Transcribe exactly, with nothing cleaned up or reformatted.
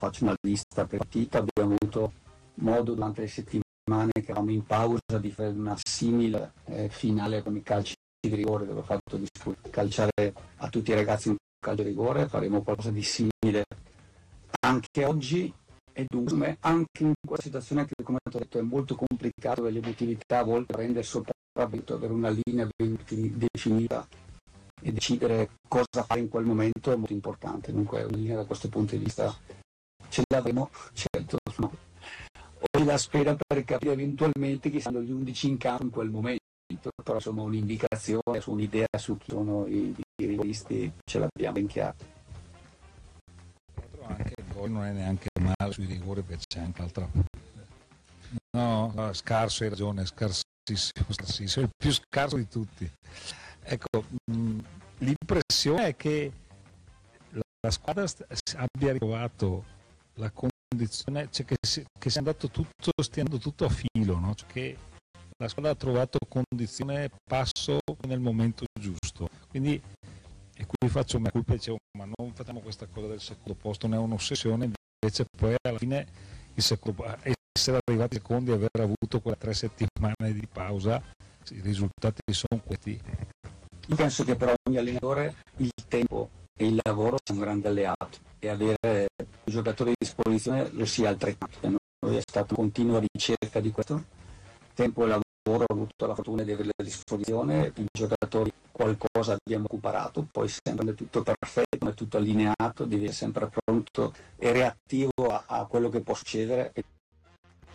faccio una lista per partita. Abbiamo avuto modo durante le settimane che eravamo in pausa di fare una simile eh, finale con i calci di rigore, dove ho fatto calciare a tutti i ragazzi un calcio di rigore. Faremo qualcosa di simile anche oggi, e dunque anche in questa situazione che, come ho detto, è molto complicato e l'emotività a volte prende sopravvento, avere una linea ben definita e decidere cosa fare in quel momento è molto importante. Dunque una linea da questo punto di vista ce l'avremo, certo, no. Ho la spera per capire eventualmente chi saranno gli undici in campo in quel momento, però insomma un'indicazione, su un'idea su chi sono i, i rigoristi ce l'abbiamo ben chiaro. Anche il gol non è neanche male sui rigori, perché c'è anche l'altra. No, no, scarso, hai ragione, scarsissimo, scarsissimo, il più scarso di tutti. Ecco, mh, l'impressione è che la, la squadra abbia ritrovato la condizione, cioè che, si, che sia andato tutto, stia andando tutto a filo, no? Cioè che la squadra ha trovato condizione, passo nel momento giusto. Quindi, e qui faccio una colpa e dicevo, ma non facciamo questa cosa del secondo posto, non è un'ossessione, invece poi alla fine il secondo, essere arrivati secondi e aver avuto quelle tre settimane di pausa, i risultati sono questi. Io penso che per ogni allenatore il tempo e il lavoro sia un grande alleato, e avere i giocatori a disposizione lo sia altrettanto. Per noi è stata una continua ricerca di questo tempo e lavoro. Ho avuto la fortuna di averle a disposizione, i giocatori qualcosa abbiamo recuperato, poi sempre non è tutto perfetto, non è tutto allineato, devi essere sempre pronto e reattivo a, a quello che può succedere, e